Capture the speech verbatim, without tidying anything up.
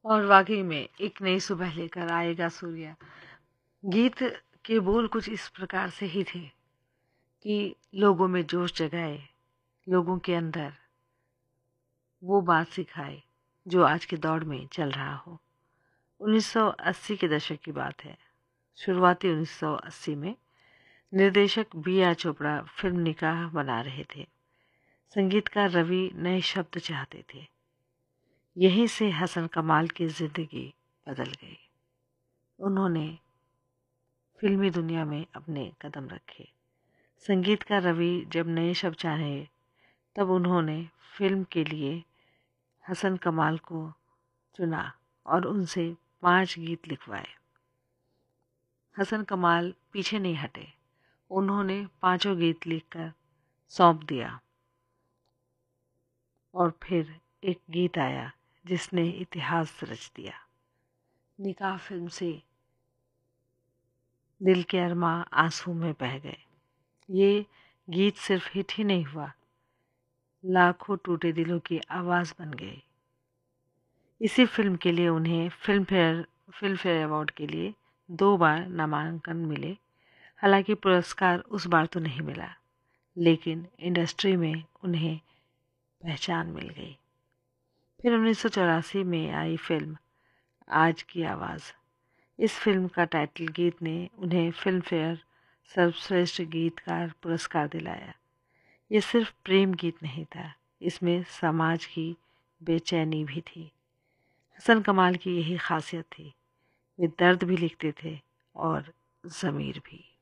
और वाकई में एक नई सुबह लेकर आएगा सूर्य। गीत के बोल कुछ इस प्रकार से ही थे कि लोगों में जोश जगाए, लोगों के अंदर वो बात सिखाए जो आज के दौर में चल रहा हो। उन्नीस सौ अस्सी के दशक की बात है। शुरुआती उन्नीस सौ अस्सी में निर्देशक बी आर चोपड़ा फिल्म निकाह बना रहे थे। संगीतकार रवि नए शब्द चाहते थे। यहीं से हसन कमाल की जिंदगी बदल गई। उन्होंने फिल्मी दुनिया में अपने कदम रखे। संगीतकार रवि जब नए शब्द चाहे तब उन्होंने फिल्म के लिए हसन कमाल को चुना और उनसे पांच गीत लिखवाए। हसन कमाल पीछे नहीं हटे। उन्होंने पांचों गीत लिखकर सौंप दिया और फिर एक गीत आया जिसने इतिहास रच दिया। निकाह फिल्म से दिल के अरमां आंसू में बह गए। ये गीत सिर्फ हिट ही नहीं हुआ, लाखों टूटे दिलों की आवाज़ बन गई। इसी फिल्म के लिए उन्हें film fair film fair award के लिए दो बार नामांकन मिले। हालांकि पुरस्कार उस बार तो नहीं मिला, लेकिन इंडस्ट्री में उन्हें पहचान मिल गई। फिर उन्नीस सौ चौरासी में आई फिल्म आज की आवाज़। इस फिल्म का टाइटल गीत ने उन्हें फिल्म फेयर सर्वश्रेष्ठ गीतकार पुरस्कार दिलाया। ये सिर्फ प्रेम गीत नहीं था, इसमें समाज की बेचैनी भी थी। हसन कमाल की यही खासियत थी, वे दर्द भी लिखते थे और ज़मीर भी।